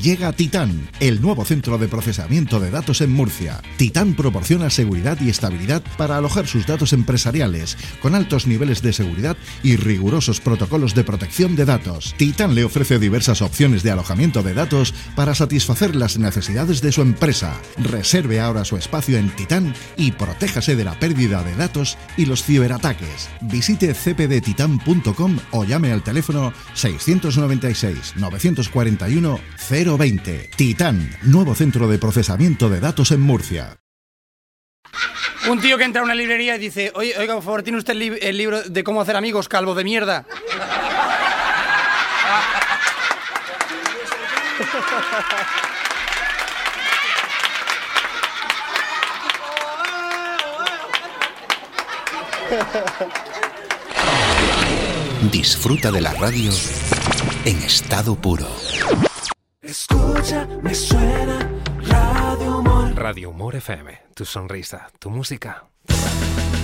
Llega Titán, el nuevo centro de procesamiento de datos en Murcia. Titán proporciona seguridad y estabilidad para alojar sus datos empresariales, con altos niveles de seguridad y rigurosos protocolos de protección de datos. Titán le ofrece diversas opciones de alojamiento de datos para satisfacer las necesidades de su empresa. Reserve ahora su espacio en Titán y protéjase de la pérdida de datos y los ciberataques. Visite cpdtitan.com o llame al teléfono 696 941 020. Titán, nuevo centro de procesamiento de datos en Murcia. Un tío que entra a una librería y dice: oiga, por favor, ¿tiene usted el libro de cómo hacer amigos, calvo de mierda? Disfruta de la radio en estado puro. Escucha, me suena Radio Humor. Radio Humor FM, tu sonrisa, tu música.